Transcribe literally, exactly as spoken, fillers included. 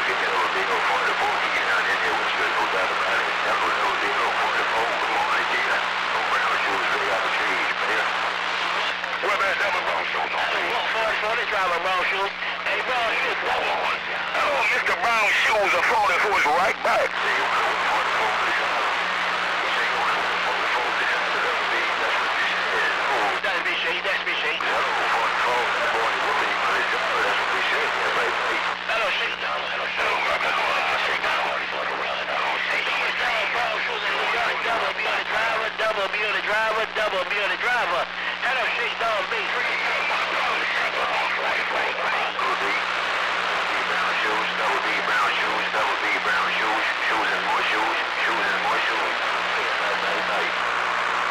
Driver Brown Shoes. Hey, Brown Shoes, come on. Oh, Mister Brown Shoes are falling for his right back. That's be shade, that's be shade. Hello, shade down, hello, shade down. Double be on the driver, double be on the driver, double be on the driver. Hello, shade down, baby.